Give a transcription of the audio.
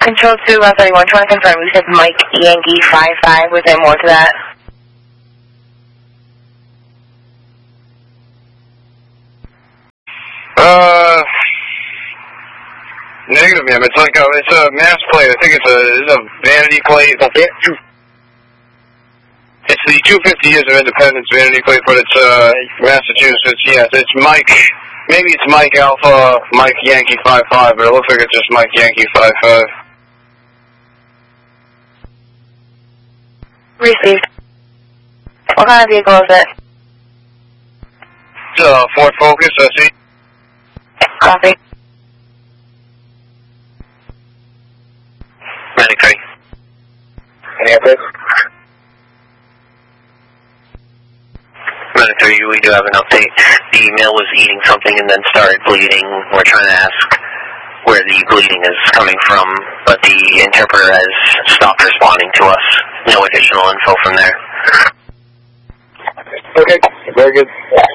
Control 2, 131, trying to confirm. You said Mike Yankee 55. Was there more to that? Negative, ma'am. It's like it's a mass plate. I think it's a vanity plate. It's the 250 years of independence vanity plate, but it's Massachusetts. Yes, it's Mike. Maybe it's Mike Alpha, Mike Yankee 55, but it looks like it's just Mike Yankee 55. Received. What kind of vehicle is it? It's a Ford Focus, I see. Copy. Medic 3. Yeah, please. Medic 3, we do have an update. The male was eating something and then started bleeding. We're trying to ask where the bleeding is coming from, but the interpreter has stopped responding to us. No additional info from there. Okay, very good.